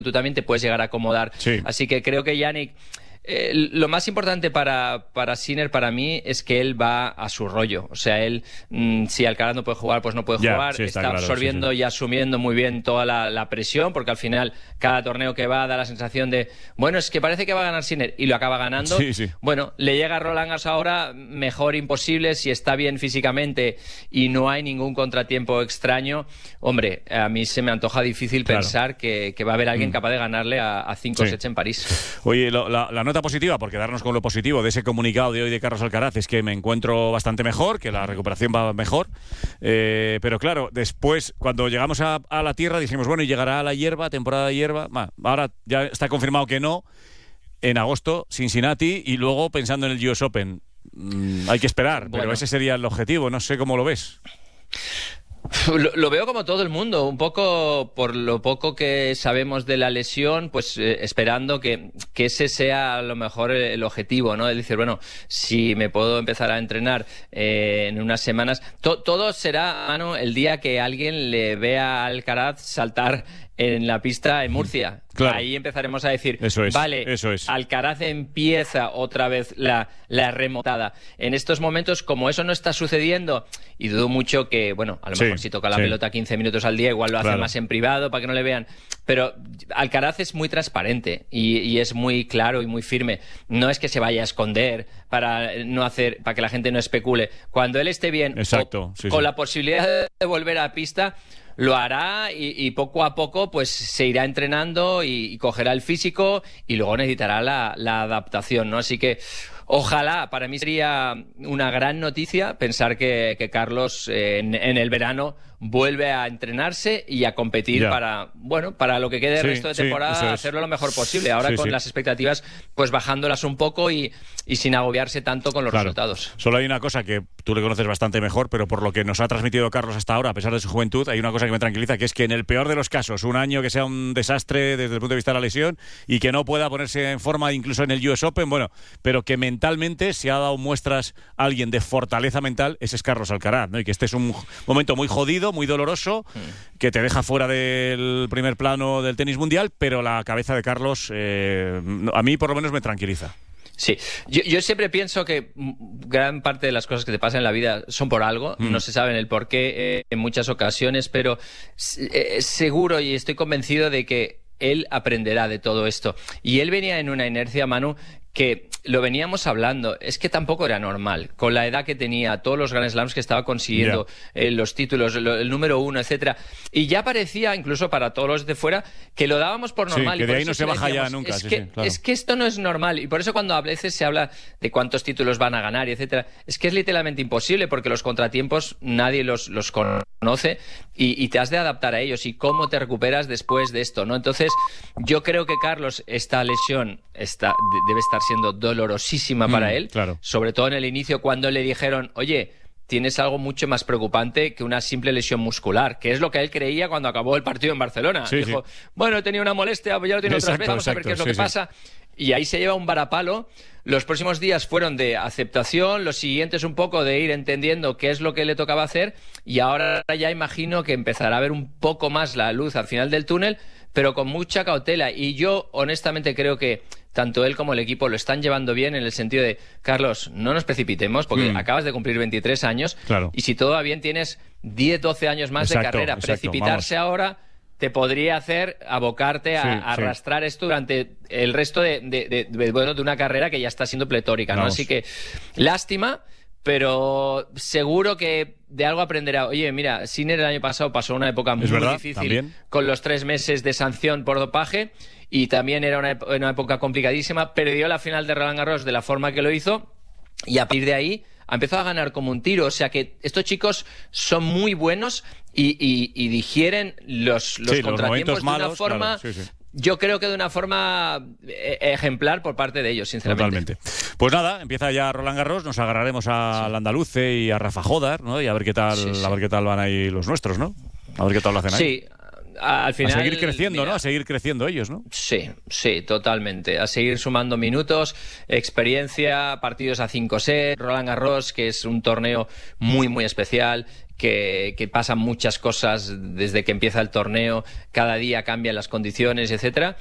tú también te puedes llegar a acomodar. Sí. Así que creo que Jannik... lo más importante para Sinner, para mí, es que él va a su rollo. O sea, él, si Alcaraz no puede jugar, pues no puede jugar. Sí, está claro, absorbiendo y asumiendo muy bien toda la presión, porque al final cada torneo que va da la sensación de, bueno, es que parece que va a ganar Sinner y lo acaba ganando. Sí. Bueno, le llega a Roland Garros ahora, mejor imposible, si está bien físicamente y no hay ningún contratiempo extraño. Hombre, a mí se me antoja difícil pensar que va a haber alguien capaz de ganarle a 5 sets en París. Oye, la nota positiva, por quedarnos con lo positivo de ese comunicado de hoy de Carlos Alcaraz, es que me encuentro bastante mejor, que la recuperación va mejor, pero claro, después cuando llegamos a la tierra dijimos, bueno, y llegará a la hierba, temporada de hierba. Ahora ya está confirmado que no, en agosto Cincinnati, y luego pensando en el US Open. Hay que esperar, pero ese sería el objetivo. No sé cómo lo ves. Lo veo como todo el mundo, un poco por lo poco que sabemos de la lesión, pues esperando que ese sea a lo mejor el objetivo, ¿no? Es decir, bueno, si me puedo empezar a entrenar en unas semanas, todo será, Manu, el día que alguien le vea a Alcaraz saltar en la pista en Murcia. Claro. Ahí empezaremos a decir, eso es. Alcaraz empieza otra vez la remontada. En estos momentos, como eso no está sucediendo, y dudo mucho que, bueno, a lo mejor si toca la pelota 15 minutos al día, igual lo hace más en privado para que no le vean. Pero Alcaraz es muy transparente y es muy claro y muy firme. No es que se vaya a esconder para que la gente no especule. Cuando él esté bien, con la posibilidad de volver a pista, lo hará y poco a poco pues se irá entrenando y cogerá el físico y luego necesitará la adaptación, ¿no? Así que ojalá, para mí sería una gran noticia pensar que Carlos en el verano vuelve a entrenarse y a competir para lo que quede el resto de temporada, hacerlo lo mejor posible. Ahora con las expectativas pues bajándolas un poco y sin agobiarse tanto con los resultados. Solo hay una cosa que tú le conoces bastante mejor, pero por lo que nos ha transmitido Carlos hasta ahora, a pesar de su juventud, hay una cosa que me tranquiliza, que es que en el peor de los casos, un año que sea un desastre desde el punto de vista de la lesión y que no pueda ponerse en forma incluso en el US Open, pero que mentalmente se ha dado muestras a alguien de fortaleza mental, ese es Carlos Alcaraz, ¿no? Y que este es un momento muy jodido, muy doloroso, que te deja fuera del primer plano del tenis mundial, pero la cabeza de Carlos a mí por lo menos me tranquiliza. Sí, yo siempre pienso que gran parte de las cosas que te pasan en la vida son por algo, no se saben el por qué en muchas ocasiones, pero seguro y estoy convencido de que él aprenderá de todo esto. Y él venía en una inercia, Manu, que lo veníamos hablando, es que tampoco era normal, con la edad que tenía, todos los Grand Slams que estaba consiguiendo, los títulos, el número 1, etcétera, y ya parecía, incluso para todos los de fuera, que lo dábamos por normal. Que y de por ahí eso no se baja ya nunca. Es que esto no es normal, y por eso cuando a veces se habla de cuántos títulos van a ganar, y etcétera, es que es literalmente imposible, porque los contratiempos nadie los conoce, y te has de adaptar a ellos, y cómo te recuperas después de esto, ¿no? Entonces, yo creo que Carlos, esta lesión debe estar siendo dolorosísima para él, sobre todo en el inicio cuando le dijeron, oye, tienes algo mucho más preocupante que una simple lesión muscular, que es lo que él creía cuando acabó el partido en Barcelona. Dijo, bueno, he tenido una molestia, ya lo tiene otras veces, vamos a ver qué es lo que pasa. Y ahí se lleva un varapalo. Los próximos días fueron de aceptación, los siguientes un poco de ir entendiendo qué es lo que le tocaba hacer, y ahora ya imagino que empezará a ver un poco más la luz al final del túnel, pero con mucha cautela. Y yo honestamente creo que tanto él como el equipo lo están llevando bien, en el sentido de, Carlos, no nos precipitemos, porque acabas de cumplir 23 años, y si todo va bien tienes 10, 12 años más de carrera. Precipitarse ahora te podría hacer abocarte a arrastrar esto durante el resto de una carrera que ya está siendo pletórica, ¿no? Así que lástima, pero seguro que de algo aprenderá. Oye, mira, Sinner el año pasado pasó una época muy difícil también, con los 3 meses de sanción por dopaje, y también era una época complicadísima. Perdió la final de Roland Garros de la forma que lo hizo, y a partir de ahí ha empezado a ganar como un tiro. O sea que estos chicos son muy buenos y digieren los contratiempos de una forma... Yo creo que de una forma ejemplar por parte de ellos, sinceramente. Totalmente. Pues nada, empieza ya Roland Garros, nos agarraremos al andaluce y a Rafa Jodar, ¿no? Y a ver qué tal van ahí los nuestros, ¿no? A ver qué tal lo hacen ahí. Sí. al final... A seguir creciendo, mira, ¿no? A seguir creciendo ellos, ¿no? Sí, sí, totalmente. A seguir sumando minutos, experiencia, partidos a 5 sets, Roland Garros, que es un torneo muy, muy especial, que pasan muchas cosas desde que empieza el torneo, cada día cambian las condiciones, etcétera.